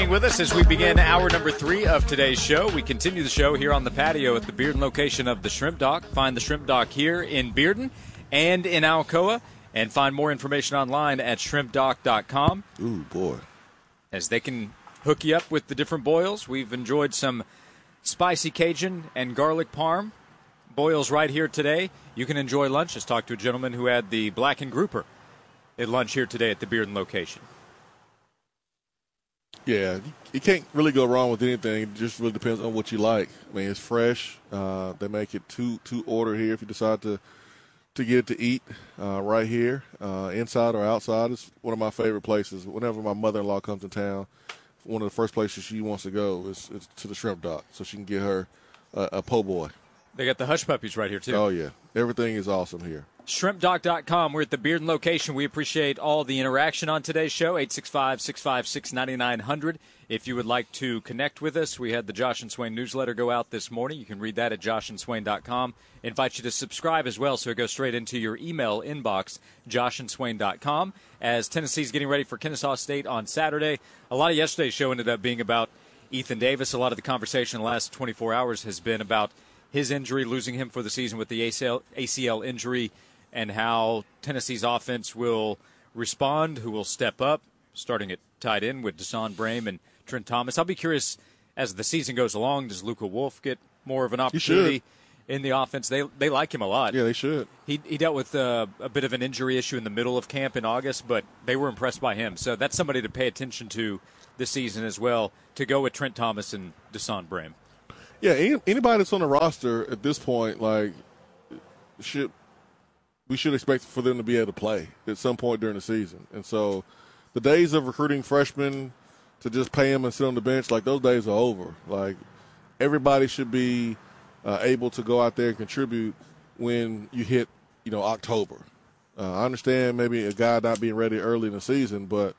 with us as we begin hour number 3 of today's show. We continue the show here on the patio at the Bearden location of the Shrimp Dock. Find the Shrimp Dock here in Bearden and in Alcoa, and find more information online at shrimpdock.com. Ooh, boy. As they can hook you up with the different boils. We've enjoyed some spicy Cajun and garlic parm boils right here today. You can enjoy lunch. Just talk to a gentleman who had the blackened grouper at lunch here today at the Bearden location. Yeah, you can't really go wrong with anything. It just really depends on what you like. I mean, it's fresh. They make it to order here if you decide to get it to eat right here, inside or outside. It's one of my favorite places. Whenever my mother-in-law comes to town, one of the first places she wants to go is to the Shrimp Dock so she can get her a po' boy. They got the hush puppies right here, too. Oh, yeah. Everything is awesome here. ShrimpDock.com. We're at the Bearden location. We appreciate all the interaction on today's show, 865-656-9900. If you would like to connect with us, we had the Josh and Swain newsletter go out this morning. You can read that at joshandswain.com. Invite you to subscribe as well so it goes straight into your email inbox, joshandswain.com. As Tennessee's getting ready for Kennesaw State on Saturday, a lot of yesterday's show ended up being about Ethan Davis. A lot of the conversation in the last 24 hours has been about his injury, losing him for the season with the ACL injury, and how Tennessee's offense will respond, who will step up, starting at tight end with Deshaun Brame and Trent Thomas. I'll be curious, as the season goes along, does Luka Wolf get more of an opportunity in the offense? They like him a lot. Yeah, they should. He dealt with a bit of an injury issue in the middle of camp in August, but they were impressed by him. So that's somebody to pay attention to this season as well, to go with Trent Thomas and Deshaun Brame. Yeah, anybody that's on the roster at this point, like, we should expect for them to be able to play at some point during the season. And so the days of recruiting freshmen to just pay them and sit on the bench, like, those days are over. Like, everybody should be able to go out there and contribute when you hit, October. I understand maybe a guy not being ready early in the season, but,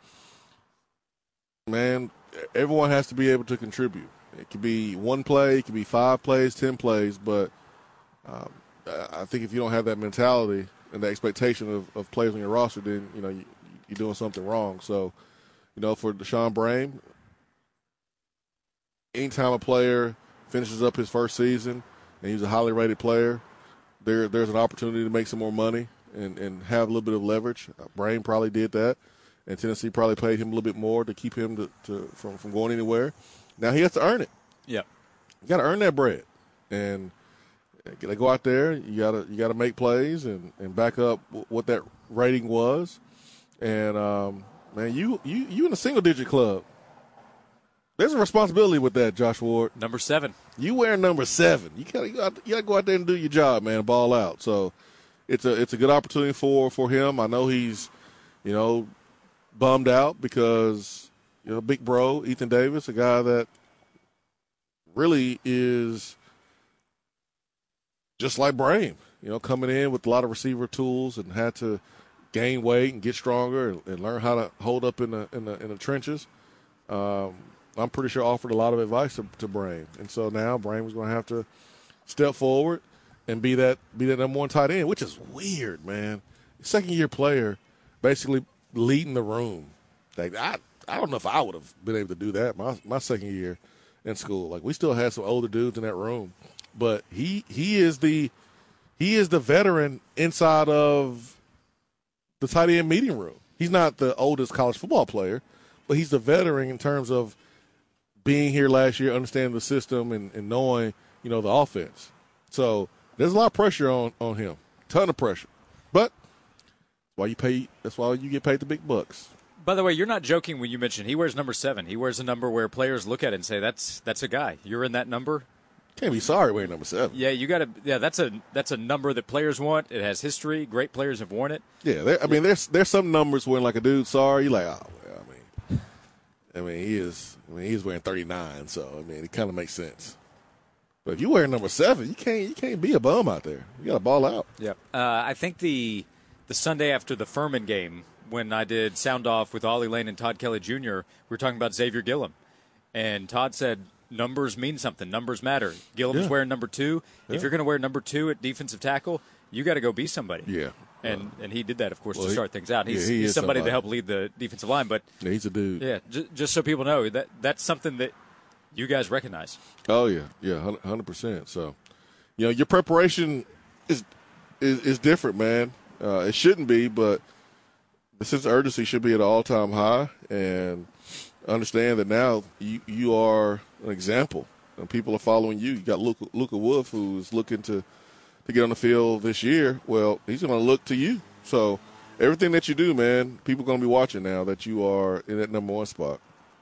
man, everyone has to be able to contribute. It could be one play, it could be 5 plays, 10 plays, but I think if you don't have that mentality and the expectation of players on your roster, then, you're doing something wrong. So, for Deshaun Brame, anytime a player finishes up his first season and he's a highly rated player, there's an opportunity to make some more money and have a little bit of leverage. Brame probably did that, and Tennessee probably paid him a little bit more to keep him from going anywhere. Now he has to earn it. Yeah, you got to earn that bread, and they go out there. You gotta make plays and back up what that rating was. And man, you in a single digit club. There's a responsibility with that, Josh Ward. Number 7. You wear number 7. You gotta go out there and do your job, man. Ball out. So it's a good opportunity for him. I know he's bummed out because big bro Ethan Davis, a guy that really is just like Brame, coming in with a lot of receiver tools and had to gain weight and get stronger and learn how to hold up in the trenches. I'm pretty sure offered a lot of advice to Brame, and so now Brame is going to have to step forward and be that number 1 tight end, which is weird, man. Second-year player, basically leading the room. Like I don't know if I would have been able to do that my second year in school. Like, we still had some older dudes in that room, but he is the veteran inside of the tight end meeting room. He's not the oldest college football player, but he's the veteran in terms of being here last year, understanding the system and knowing, the offense. So there's a lot of pressure on him, ton of pressure. But that's why you get paid the big bucks. By the way, you're not joking when you mention he wears number 7. He wears a number where players look at it and say, that's a guy. You're in that number. Can't be sorry wearing number 7. Yeah, you got to. Yeah, that's a number that players want. It has history. Great players have worn it. Yeah, there's some numbers when, like, a dude's sorry, you're like, oh, well, he's wearing 39, so it kind of makes sense. But if you wear number 7, you can't be a bum out there. You got to ball out. Yeah, I think the Sunday after the Furman game, when I did Sound Off with Ollie Lane and Todd Kelly Jr., we were talking about Xavier Gillum, and Todd said numbers mean something. Numbers matter. Gillum's wearing number 2. Yeah. If you're going to wear number 2 at defensive tackle, you got to go be somebody. Yeah. And he did that, of course, to start things out. He's is somebody to help lead the defensive line. But yeah, he's a dude. Yeah, just so people know, that's something that you guys recognize. Oh, yeah, 100%. So, your preparation is different, man. It shouldn't be, but the sense of urgency should be at an all-time high. And understand that now you are an example, and people are following you. You got Luka Wolf, who's looking to get on the field this year. Well, he's going to look to you. So everything that you do, man, people are going to be watching now that you are in that number one spot.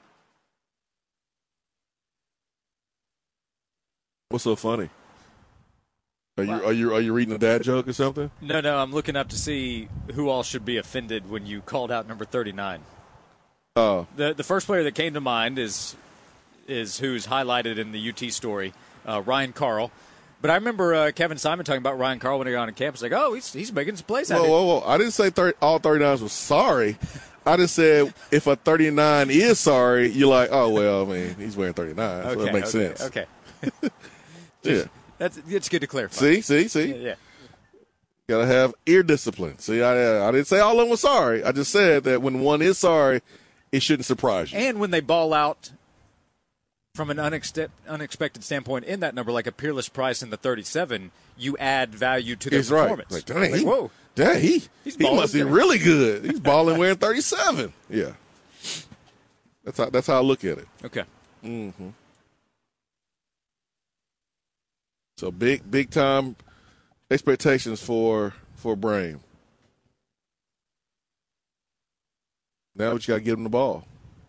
What's so funny? Are you reading a dad joke or something? No, I'm looking up to see who all should be offended when you called out number 39. The first player that came to mind is who's highlighted in the UT story, Ryan Carl. But I remember Kevin Simon talking about Ryan Carl when he got on campus, like, oh, he's making some plays out here. Whoa. I didn't say all 39s were sorry. I just said if a 39 is sorry, you're like, oh, well, I mean, he's wearing 39, so that makes sense. Okay. Yeah. It's good to clarify. See? Yeah. Got to have ear discipline. See, I didn't say all of them were sorry. I just said that when one is sorry, it shouldn't surprise you. And when they ball out from an unexpected standpoint in that number, like a Peerless Price in the 37, you add value to their performance. Right. Like, dang, whoa. He must be really good. He's balling wearing 37. Yeah. That's how I look at it. Okay. Mm-hmm. So big time expectations for Brame. Now you got to get him the ball.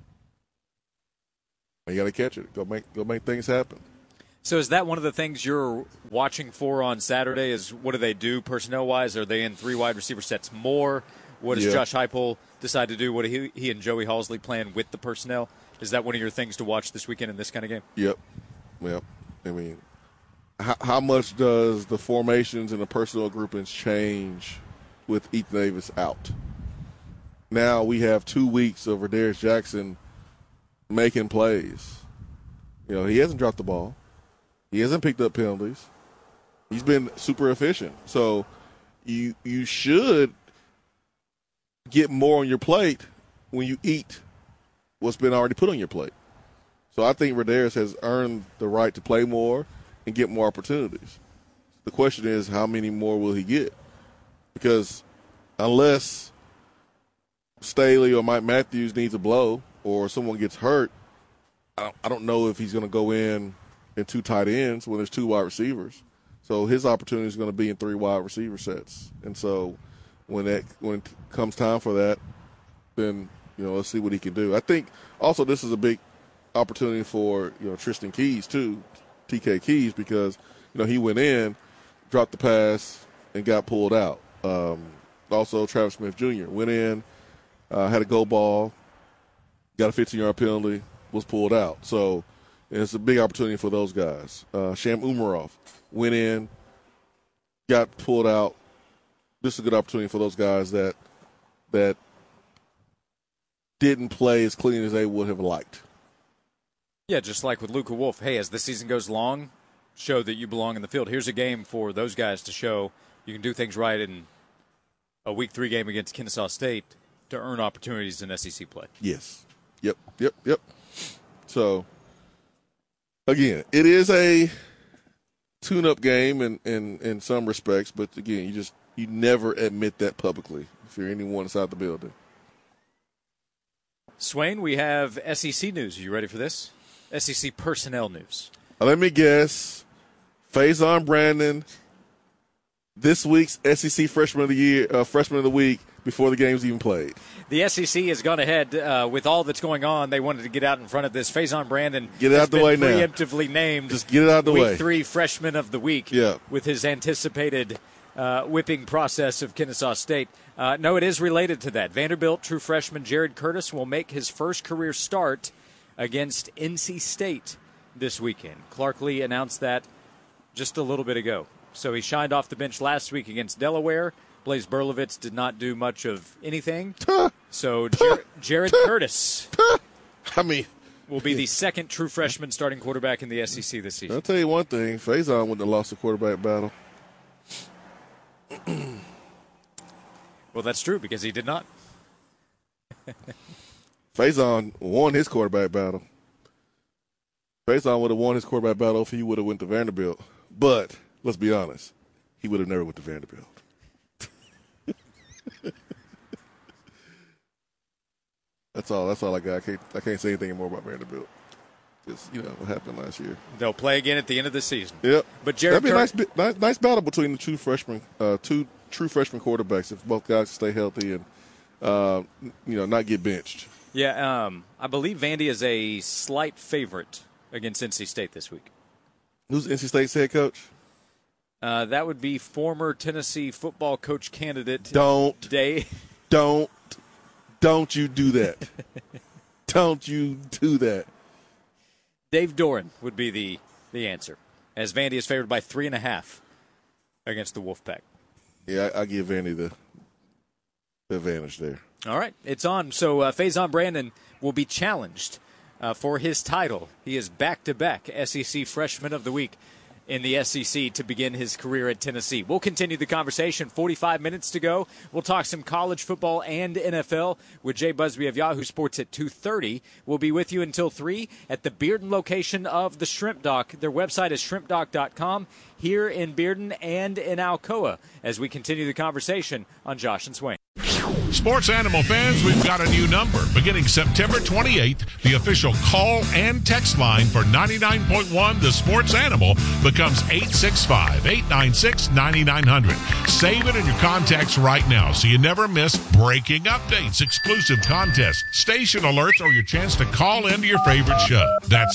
You got to catch it. Go make things happen. So is that one of the things you're watching for on Saturday? Is what do they do personnel wise? Are they in 3 wide receiver sets more? What does Josh Heupel decide to do? What do he and Joey Halsley plan with the personnel? Is that one of your things to watch this weekend in this kind of game? Yep. I mean, how much does the formations and the personnel groupings change with Ethan Davis out? Now we have 2 weeks of Radarius Jackson making plays. He hasn't dropped the ball. He hasn't picked up penalties. He's been super efficient. So you should get more on your plate when you eat what's been already put on your plate. So I think Radarius has earned the right to play more and get more opportunities. The question is, how many more will he get? Because unless Staley or Mike Matthews needs a blow or someone gets hurt, I don't know if he's going to go in 2 tight ends when there's 2 wide receivers. So his opportunity is going to be in 3 wide receiver sets. And so when it comes time for that, then let's see what he can do. I think also this is a big opportunity for Tristan Keys too, TK Keys, because he went in, dropped the pass, and got pulled out. Also Travis Smith Jr. went in, had a go ball, got a 15-yard penalty, was pulled out. So it's a big opportunity for those guys. Sham Umarov went in, got pulled out. This is a good opportunity for those guys that didn't play as clean as they would have liked. Yeah, just like with Luka Wolf. Hey, as the season goes along, show that you belong in the field. Here's a game for those guys to show you can do things right in a Week 3 game against Kennesaw State to earn opportunities in SEC play. Yes. Yep. So, again, it is a tune-up game in some respects, but, again, you never admit that publicly if you're anyone inside the building. Swain, we have SEC news. Are you ready for this? SEC personnel news. Let me guess. Faison Brandon, this week's SEC Freshman of the Year, Freshman of the Week before the game's even played. The SEC has gone ahead with all that's going on. They wanted to get out in front of this. Faison Brandon get it out the way now. Preemptively named. Just get it out the way. Week 3 Freshman of the Week. Yeah. With his anticipated whipping process of Kennesaw State. No, it is related to that. Vanderbilt true freshman Jared Curtis will make his first career start against NC State this weekend. Clark Lee announced that just a little bit ago. So he shined off the bench last week against Delaware. Blaise Berlovitz did not do much of anything. So Jared Curtis will be the second true freshman starting quarterback in the SEC this season. I'll tell you one thing. Faison wouldn't have lost the quarterback battle. Well, that's true because he did not. Faison won his quarterback battle. Faison would have won his quarterback battle if he would have went to Vanderbilt. But let's be honest, he would have never went to Vanderbilt. That's all I got. I can't say anything more about Vanderbilt. Just, what happened last year. They'll play again at the end of the season. Yep. But Jared that'd be a nice battle between the two true freshman quarterbacks if both guys stay healthy and not get benched. Yeah, I believe Vandy is a slight favorite against NC State this week. Who's NC State's head coach? That would be former Tennessee football coach candidate. Don't you do that. Don't you do that. Dave Doran would be the answer, as Vandy is favored by 3.5 against the Wolfpack. Yeah, I give Vandy the advantage there. All right, it's on. So Faison Brandon will be challenged for his title. He is back-to-back SEC Freshman of the Week in the SEC to begin his career at Tennessee. We'll continue the conversation. 45 minutes to go. We'll talk some college football and NFL with Jay Busby of Yahoo Sports at 2:30. We'll be with you until 3 at the Bearden location of the Shrimp Dock. Their website is shrimpdock.com here in Bearden and in Alcoa as we continue the conversation on Josh and Swain. Sports Animal fans, we've got a new number. Beginning September 28th, the official call and text line for 99.1 The Sports Animal becomes 865-896-9900. Save it in your contacts right now so you never miss breaking updates, exclusive contests, station alerts, or your chance to call into your favorite show. That's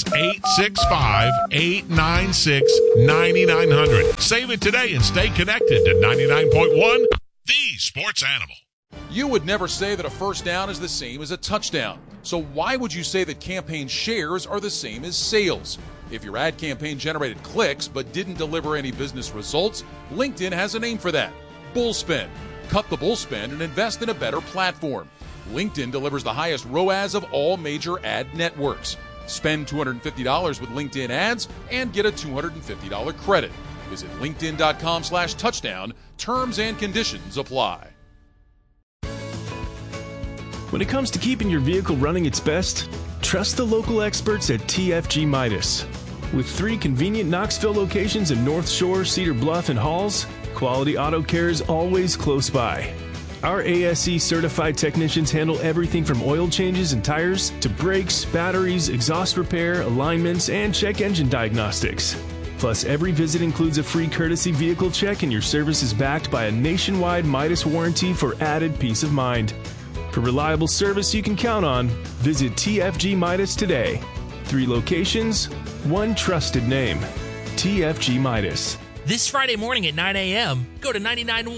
865-896-9900. Save it today and stay connected to 99.1 The Sports Animal. You would never say that a first down is the same as a touchdown. So why would you say that campaign shares are the same as sales? If your ad campaign generated clicks but didn't deliver any business results, LinkedIn has a name for that. Bullspend. Cut the bullspend and invest in a better platform. LinkedIn delivers the highest ROAS of all major ad networks. Spend $250 with LinkedIn ads and get a $250 credit. Visit linkedin.com/touchdown. Terms and conditions apply. When it comes to keeping your vehicle running its best, trust the local experts at TFG Midas. With 3 convenient Knoxville locations in North Shore, Cedar Bluff, and Halls, quality auto care is always close by. Our ASE certified technicians handle everything from oil changes and tires to brakes, batteries, exhaust repair, alignments, and check engine diagnostics. Plus, every visit includes a free courtesy vehicle check, and your service is backed by a nationwide Midas warranty for added peace of mind. For reliable service you can count on, visit TFG Midas today. 3 locations, 1 trusted name. TFG Midas. This Friday morning at 9 a.m., go to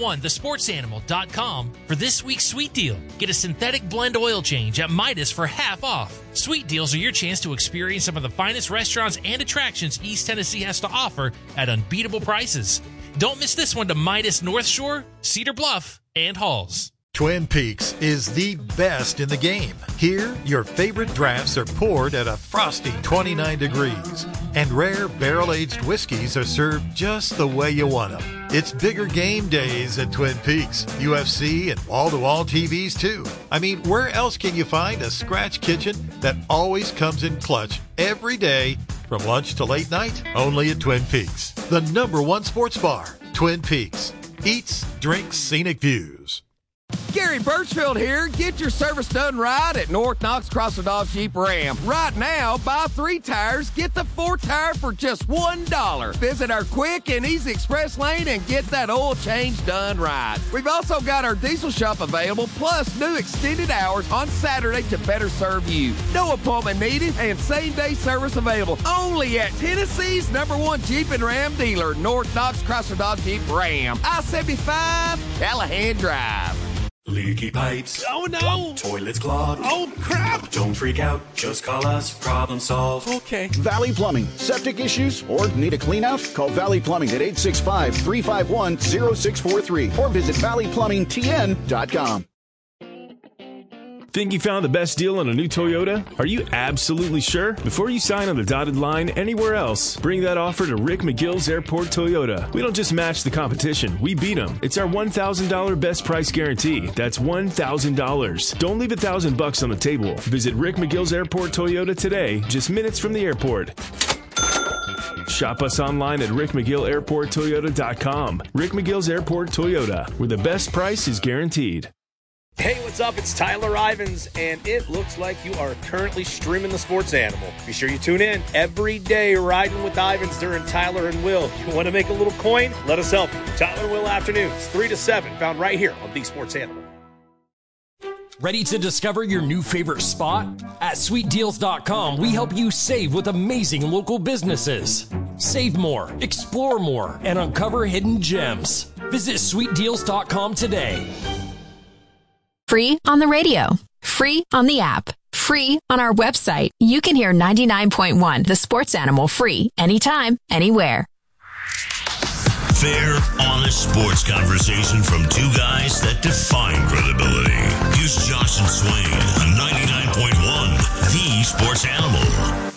991thesportsanimal.com for this week's Sweet Deal. Get a synthetic blend oil change at Midas for half off. Sweet Deals are your chance to experience some of the finest restaurants and attractions East Tennessee has to offer at unbeatable prices. Don't miss this one to Midas North Shore, Cedar Bluff, and Halls. Twin Peaks is the best in the game. Here, your favorite drafts are poured at a frosty 29 degrees, and rare barrel-aged whiskeys are served just the way you want them. It's bigger game days at Twin Peaks, UFC, and wall-to-wall TVs, too. I mean, where else can you find a scratch kitchen that always comes in clutch every day from lunch to late night? Only at Twin Peaks, the #1 sports bar. Twin Peaks. Eats, drinks, scenic views. Gary Birchfield here. Get your service done right at North Knox Chrysler Dodge Jeep Ram. Right now, buy 3 tires, get the 4th tire for just $1. Visit our quick and easy express lane and get that oil change done right. We've also got our diesel shop available, plus new extended hours on Saturday to better serve you. No appointment needed and same-day service available only at Tennessee's #1 Jeep and Ram dealer, North Knox Chrysler Dodge Jeep Ram. I-75, Callahan Drive. Leaky pipes. Oh no! Toilets clogged. Oh crap! Don't freak out. Just call us. Problem solved. Okay. Valley Plumbing. Septic issues or need a clean out? Call Valley Plumbing at 865-351-0643 or visit valleyplumbingtn.com. Think you found the best deal on a new Toyota? Are you absolutely sure? Before you sign on the dotted line anywhere else, bring that offer to Rick McGill's Airport Toyota. We don't just match the competition, we beat them. It's our $1,000 best price guarantee. That's $1,000. Don't leave $1,000 on the table. Visit Rick McGill's Airport Toyota today, just minutes from the airport. Shop us online at rickmcgillairporttoyota.com. Rick McGill's Airport Toyota, where the best price is guaranteed. Hey, what's up? It's Tyler Ivins, and it looks like you are currently streaming the Sports Animal. Be sure you tune in every day, riding with Ivins during Tyler and Will. You want to make a little coin? Let us help you. Tyler and Will afternoons, 3 to 7, found right here on The Sports Animal. Ready to discover your new favorite spot? At SweetDeals.com, we help you save with amazing local businesses. Save more, explore more, and uncover hidden gems. Visit SweetDeals.com today. Free on the radio. Free on the app. Free on our website. You can hear 99.1 The Sports Animal free anytime, anywhere. Fair, honest sports conversation from two guys that define credibility. Here's Josh and Swain on 99.1 The Sports Animal.